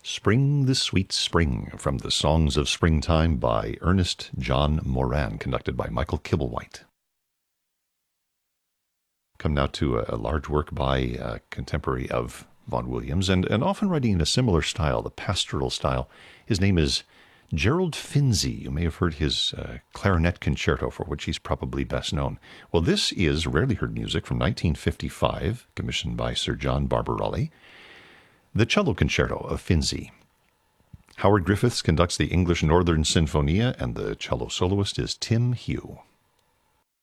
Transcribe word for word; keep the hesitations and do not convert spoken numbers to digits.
Spring the Sweet Spring from the Songs of Springtime by Ernest John Moran, conducted by Michael Kibblewhite. Come now to a, a large work by a contemporary of Vaughan Williams, and, and often writing in a similar style, the pastoral style. His name is Gerald Finzi. You may have heard his uh, clarinet concerto, for which he's probably best known. Well, this is rarely heard music from nineteen fifty-five, commissioned by Sir John Barbarelli. The Cello Concerto of Finzi. Howard Griffiths conducts the English Northern Sinfonia, and the cello soloist is Tim Hugh.